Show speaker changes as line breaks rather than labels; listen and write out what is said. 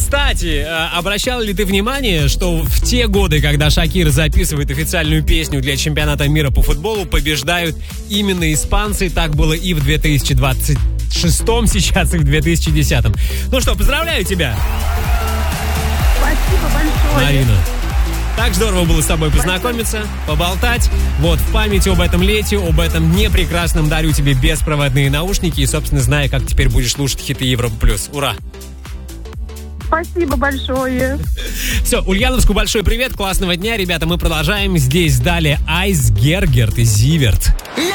Кстати, обращал ли ты внимание, что в те годы, когда Шакира записывает официальную песню для чемпионата мира по футболу, побеждают именно испанцы? Так было и в 2026-м, сейчас и в 2010-м. Ну что, поздравляю тебя!
Спасибо большое.
Марина. Так здорово было с тобой познакомиться, поболтать. Вот, в память об этом лете, об этом дне прекрасном дарю тебе беспроводные наушники и, собственно, зная, как теперь будешь слушать хиты Европа+. Ура!
Спасибо большое.
Все, Ульяновску большой привет, классного дня, ребята, мы продолжаем. Здесь далее Айс Гергерт и Зиверт.